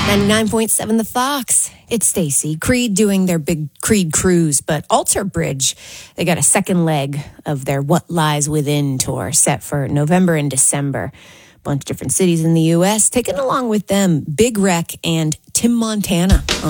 99.7 The Fox. It's Stacy. Creed doing their big Creed cruise, but Alter Bridge, they got a second leg of their What Lies Within tour set for November and December. A bunch of different cities in the U.S. taking along with them Big Wreck and Tim Montana.